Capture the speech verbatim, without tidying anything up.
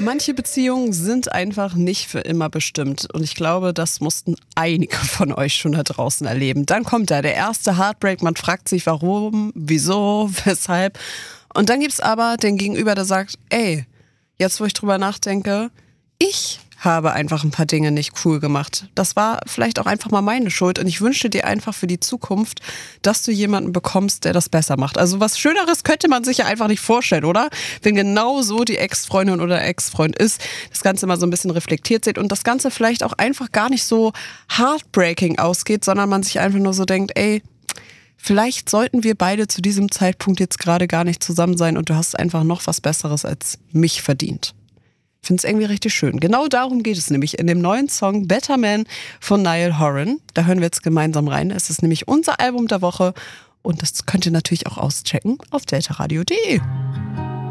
Manche Beziehungen sind einfach nicht für immer bestimmt. Und ich glaube, das mussten einige von euch schon da draußen erleben. Dann kommt da der erste Heartbreak. Man fragt sich, warum, wieso, weshalb. Und dann gibt's aber den Gegenüber, der sagt, ey, jetzt wo ich drüber nachdenke, ich habe einfach ein paar Dinge nicht cool gemacht. Das war vielleicht auch einfach mal meine Schuld und ich wünsche dir einfach für die Zukunft, dass du jemanden bekommst, der das besser macht. Also was Schöneres könnte man sich ja einfach nicht vorstellen, oder? Wenn genau so die Ex-Freundin oder Ex-Freund ist, das Ganze mal so ein bisschen reflektiert sieht und das Ganze vielleicht auch einfach gar nicht so heartbreaking ausgeht, sondern man sich einfach nur so denkt, ey, vielleicht sollten wir beide zu diesem Zeitpunkt jetzt gerade gar nicht zusammen sein und du hast einfach noch was Besseres als mich verdient. Ich finde es irgendwie richtig schön. Genau darum geht es nämlich in dem neuen Song Better Man von Niall Horan. Da hören wir jetzt gemeinsam rein. Es ist nämlich unser Album der Woche und das könnt ihr natürlich auch auschecken auf delta radio punkt de.